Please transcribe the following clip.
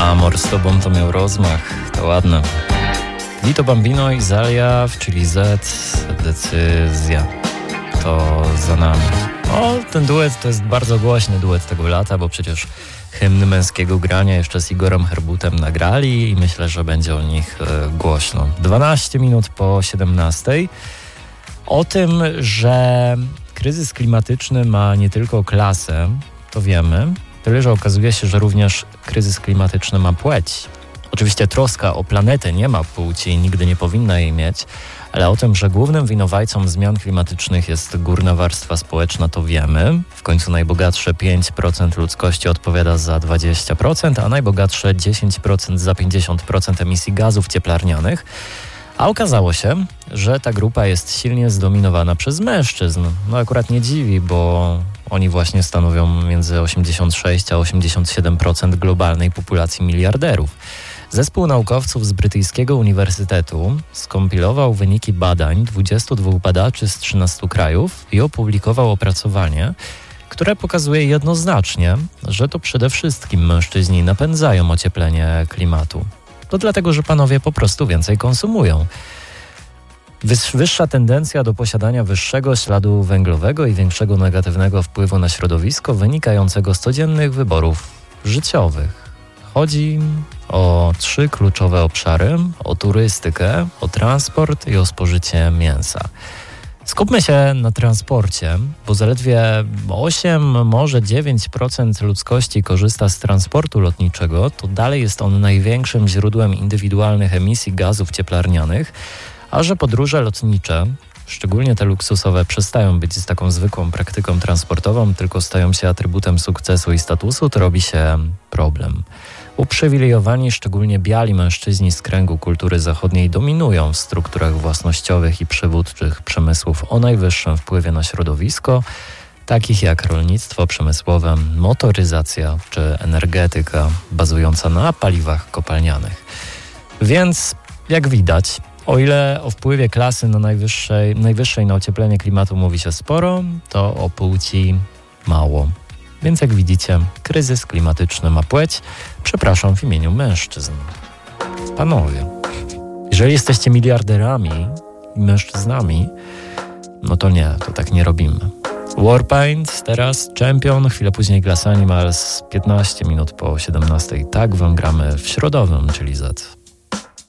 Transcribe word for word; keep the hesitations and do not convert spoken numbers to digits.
Amor z tobą to miał rozmach, to ładne. Vito Bambino i Zalia w Chili Z, decyzja, to za nami. O, ten duet to jest bardzo głośny duet tego lata, bo przecież hymny męskiego grania jeszcze z Igorem Herbutem nagrali i myślę, że będzie o nich e, głośno. dwanaście minut po siedemnastej. O tym, że kryzys klimatyczny ma nie tylko klasę, to wiemy, tyle że okazuje się, że również kryzys klimatyczny ma płeć. Oczywiście troska o planetę nie ma płci i nigdy nie powinna jej mieć, ale o tym, że głównym winowajcą zmian klimatycznych jest górna warstwa społeczna, to wiemy. W końcu najbogatsze pięć procent ludzkości odpowiada za dwadzieścia procent, a najbogatsze dziesięć procent za pięćdziesiąt procent emisji gazów cieplarnianych. A okazało się, że ta grupa jest silnie zdominowana przez mężczyzn. No akurat nie dziwi, bo oni właśnie stanowią między osiemdziesiąt sześć a osiemdziesiąt siedem procent globalnej populacji miliarderów. Zespół naukowców z brytyjskiego uniwersytetu skompilował wyniki badań dwudziestu dwóch badaczy z trzynastu krajów i opublikował opracowanie, które pokazuje jednoznacznie, że to przede wszystkim mężczyźni napędzają ocieplenie klimatu. To dlatego, że panowie po prostu więcej konsumują. Wyższa tendencja do posiadania wyższego śladu węglowego i większego negatywnego wpływu na środowisko wynikającego z codziennych wyborów życiowych. Chodzi o trzy kluczowe obszary: o turystykę, o transport i o spożycie mięsa. Skupmy się na transporcie, bo zaledwie osiem, może dziewięć procent ludzkości korzysta z transportu lotniczego, to dalej jest on największym źródłem indywidualnych emisji gazów cieplarnianych, a że podróże lotnicze, szczególnie te luksusowe, przestają być z taką zwykłą praktyką transportową, tylko stają się atrybutem sukcesu i statusu, to robi się problem. Uprzywilejowani, szczególnie biali mężczyźni z kręgu kultury zachodniej dominują w strukturach własnościowych i przywódczych przemysłów o najwyższym wpływie na środowisko, takich jak rolnictwo przemysłowe, motoryzacja czy energetyka bazująca na paliwach kopalnianych. Więc, jak widać, o ile o wpływie klasy na najwyższej, najwyższej na ocieplenie klimatu mówi się sporo, to o płci mało. Więc jak widzicie, kryzys klimatyczny ma płeć. Przepraszam w imieniu mężczyzn. Panowie, jeżeli jesteście miliarderami i mężczyznami, no to nie, to tak nie robimy. Warpaint, teraz Champion, chwilę później Glass Animals, piętnaście minut po siedemnastej. Tak wam gramy w środowym, czyli Z.